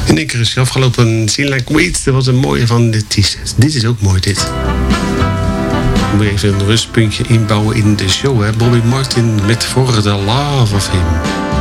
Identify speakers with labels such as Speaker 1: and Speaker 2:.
Speaker 1: In één keer is hij afgelopen. Scene Like Weeds, dat was een mooie van de T-shirt. Dit is ook mooi, dit. Moet je even een rustpuntje inbouwen in de show, hè? Bobby Martin met For the Love of Him.